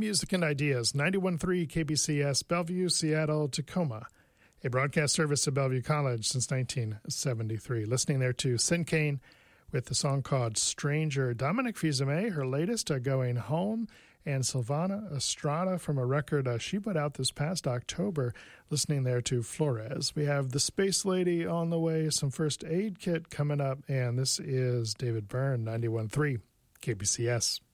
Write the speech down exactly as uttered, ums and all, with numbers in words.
Music and Ideas, ninety-one point three K B C S, Bellevue, Seattle, Tacoma, a broadcast service of Bellevue College since nineteen seventy-three. Listening there to Sin Kane with the song called Stranger. Dominic Fils-Aimé, her latest, uh, Going Home, and Silvana Estrada from a record uh, she put out this past October, listening there to Flores. We have The Space Lady on the way, some First Aid Kit coming up, and this is David Byrne, ninety-one point three K B C S.